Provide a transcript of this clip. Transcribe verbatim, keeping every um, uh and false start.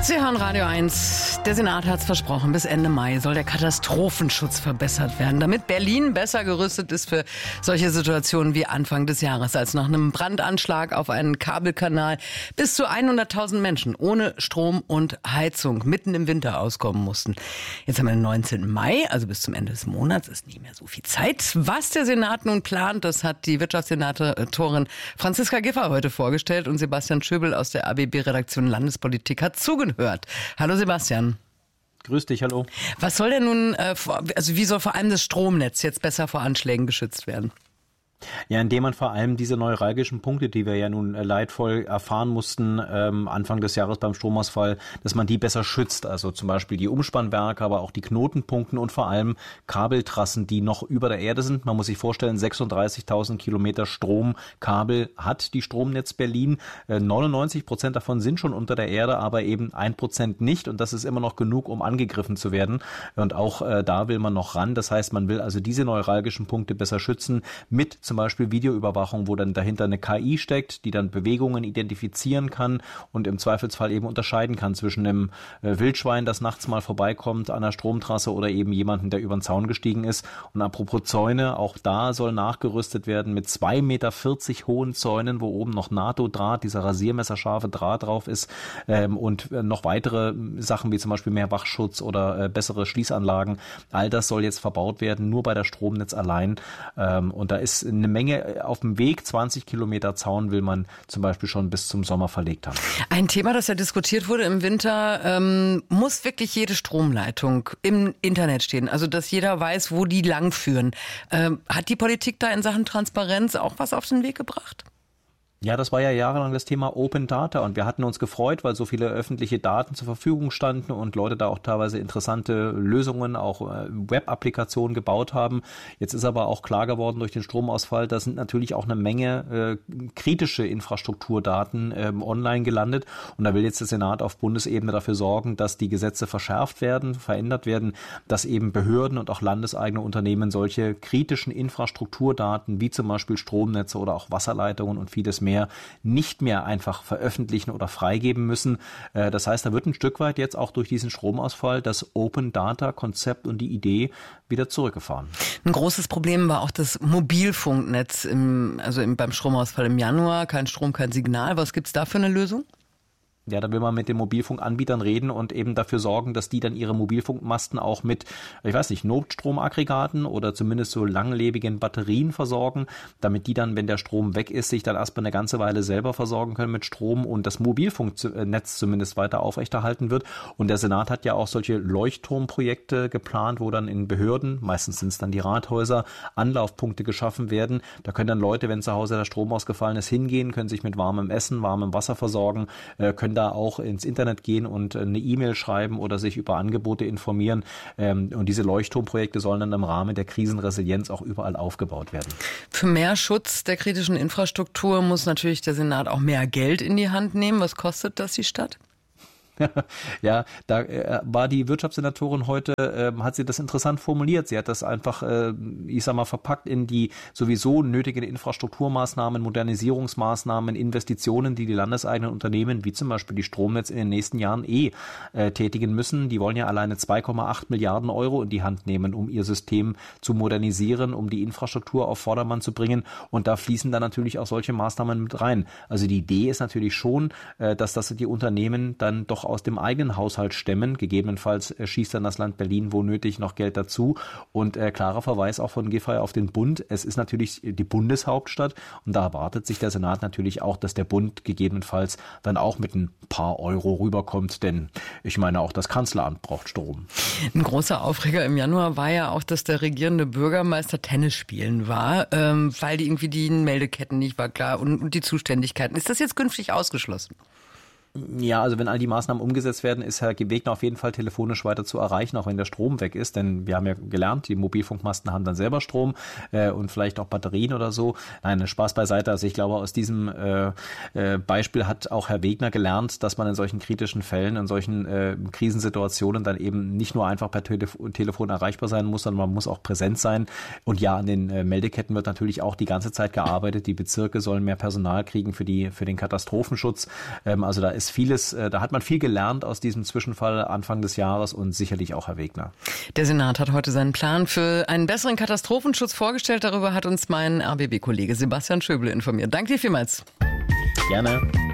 Sie hören Radio eins. Der Senat hat es versprochen, bis Ende Mai soll der Katastrophenschutz verbessert werden, damit Berlin besser gerüstet ist für solche Situationen wie Anfang des Jahres, als nach einem Brandanschlag auf einen Kabelkanal bis zu hunderttausend Menschen ohne Strom und Heizung mitten im Winter auskommen mussten. Jetzt haben wir den neunzehnten Mai, also bis zum Ende des Monats ist nicht mehr so viel Zeit. Was der Senat nun plant, das hat die Wirtschaftssenatorin Franziska Giffey heute vorgestellt und Sebastian Schöbel aus der A B B-Redaktion Landespolitik hat zugehört. Hallo Sebastian. Grüß dich, hallo. Was soll denn nun, also wie soll vor allem das Stromnetz jetzt besser vor Anschlägen geschützt werden? Ja, indem man vor allem diese neuralgischen Punkte, die wir ja nun leidvoll erfahren mussten, ähm, Anfang des Jahres beim Stromausfall, dass man die besser schützt. Also zum Beispiel die Umspannwerke, aber auch die Knotenpunkte und vor allem Kabeltrassen, die noch über der Erde sind. Man muss sich vorstellen, sechsunddreißigtausend Kilometer Stromkabel hat die Stromnetz Berlin. Äh, neunundneunzig Prozent davon sind schon unter der Erde, aber eben ein Prozent nicht. Und das ist immer noch genug, um angegriffen zu werden. Und auch äh, da will man noch ran. Das heißt, man will also diese neuralgischen Punkte besser schützen mit zum Beispiel Videoüberwachung, wo dann dahinter eine K I steckt, die dann Bewegungen identifizieren kann und im Zweifelsfall eben unterscheiden kann zwischen einem äh, Wildschwein, das nachts mal vorbeikommt an der Stromtrasse oder eben jemanden, der über den Zaun gestiegen ist. Und apropos Zäune, auch da soll nachgerüstet werden mit zwei Meter vierzig hohen Zäunen, wo oben noch NATO-Draht, dieser rasiermesserscharfe Draht drauf ist ähm, und äh, noch weitere Sachen wie zum Beispiel mehr Wachschutz oder äh, bessere Schließanlagen. All das soll jetzt verbaut werden, nur bei der Stromnetz allein. Ähm, und da ist eine Menge auf dem Weg. zwanzig Kilometer Zaun will man zum Beispiel schon bis zum Sommer verlegt haben. Ein Thema, das ja diskutiert wurde im Winter, ähm, muss wirklich jede Stromleitung im Internet stehen? Also, dass jeder weiß, wo die langführen. Ähm, hat die Politik da in Sachen Transparenz auch was auf den Weg gebracht? Ja, das war ja jahrelang das Thema Open Data und wir hatten uns gefreut, weil so viele öffentliche Daten zur Verfügung standen und Leute da auch teilweise interessante Lösungen, auch äh, Web-Applikationen gebaut haben. Jetzt ist aber auch klar geworden durch den Stromausfall, da sind natürlich auch eine Menge äh, kritische Infrastrukturdaten äh, online gelandet und da will jetzt der Senat auf Bundesebene dafür sorgen, dass die Gesetze verschärft werden, verändert werden, dass eben Behörden und auch landeseigene Unternehmen solche kritischen Infrastrukturdaten wie zum Beispiel Stromnetze oder auch Wasserleitungen und vieles mehr nicht mehr einfach veröffentlichen oder freigeben müssen. Das heißt, da wird ein Stück weit jetzt auch durch diesen Stromausfall das Open-Data-Konzept und die Idee wieder zurückgefahren. Ein großes Problem war auch das Mobilfunknetz, im, also im, beim Stromausfall im Januar. Kein Strom, kein Signal. Was gibt es da für eine Lösung? Ja, da will man mit den Mobilfunkanbietern reden und eben dafür sorgen, dass die dann ihre Mobilfunkmasten auch mit, ich weiß nicht, Notstromaggregaten oder zumindest so langlebigen Batterien versorgen, damit die dann, wenn der Strom weg ist, sich dann erstmal eine ganze Weile selber versorgen können mit Strom und das Mobilfunknetz zumindest weiter aufrechterhalten wird. Und der Senat hat ja auch solche Leuchtturmprojekte geplant, wo dann in Behörden, meistens sind es dann die Rathäuser, Anlaufpunkte geschaffen werden. Da können dann Leute, wenn zu Hause der Strom ausgefallen ist, hingehen, können sich mit warmem Essen, warmem Wasser versorgen, können da auch ins Internet gehen und eine E-Mail schreiben oder sich über Angebote informieren. Und diese Leuchtturmprojekte sollen dann im Rahmen der Krisenresilienz auch überall aufgebaut werden. Für mehr Schutz der kritischen Infrastruktur muss natürlich der Senat auch mehr Geld in die Hand nehmen. Was kostet das die Stadt? Ja, da äh, war die Wirtschaftssenatorin heute, äh, hat sie das interessant formuliert. Sie hat das einfach, äh, ich sag mal, verpackt in die sowieso nötigen Infrastrukturmaßnahmen, Modernisierungsmaßnahmen, Investitionen, die die landeseigenen Unternehmen, wie zum Beispiel die Stromnetz, in den nächsten Jahren eh äh, tätigen müssen. Die wollen ja alleine zwei Komma acht Milliarden Euro in die Hand nehmen, um ihr System zu modernisieren, um die Infrastruktur auf Vordermann zu bringen. Und da fließen dann natürlich auch solche Maßnahmen mit rein. Also die Idee ist natürlich schon, äh, dass das die Unternehmen dann doch aus dem eigenen Haushalt stemmen. Gegebenenfalls äh, schießt dann das Land Berlin wo nötig noch Geld dazu. Und äh, klarer Verweis auch von Giffey auf den Bund. Es ist natürlich die Bundeshauptstadt und da erwartet sich der Senat natürlich auch, dass der Bund gegebenenfalls dann auch mit ein paar Euro rüberkommt, denn ich meine, auch das Kanzleramt braucht Strom. Ein großer Aufreger im Januar war ja auch, dass der regierende Bürgermeister Tennis spielen war, ähm, weil die irgendwie die Meldeketten nicht war klar und, und die Zuständigkeiten. Ist das jetzt künftig ausgeschlossen? Ja, also wenn all die Maßnahmen umgesetzt werden, ist Herr Wegner auf jeden Fall telefonisch weiter zu erreichen, auch wenn der Strom weg ist. Denn wir haben ja gelernt, die Mobilfunkmasten haben dann selber Strom äh, und vielleicht auch Batterien oder so. Nein, Spaß beiseite. Also ich glaube, aus diesem äh, äh, Beispiel hat auch Herr Wegner gelernt, dass man in solchen kritischen Fällen, in solchen äh, Krisensituationen dann eben nicht nur einfach per Telef- Telefon erreichbar sein muss, sondern man muss auch präsent sein. Und ja, an den äh, Meldeketten wird natürlich auch die ganze Zeit gearbeitet. Die Bezirke sollen mehr Personal kriegen für die für den Katastrophenschutz. Ähm, also da ist ist vieles, äh, da hat man viel gelernt aus diesem Zwischenfall Anfang des Jahres und sicherlich auch Herr Wegner. Der Senat hat heute seinen Plan für einen besseren Katastrophenschutz vorgestellt. Darüber hat uns mein R B B-Kollege Sebastian Schöble informiert. Danke dir vielmals. Gerne.